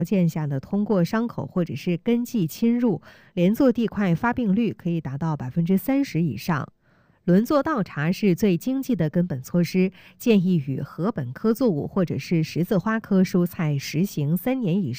件下呢，通过伤口或者是根系侵入，连坐地块发病率可以达到30%以上。轮作倒查是最经济的根本措施，建议与禾本科作物或者是十字花科蔬菜实行3年以上。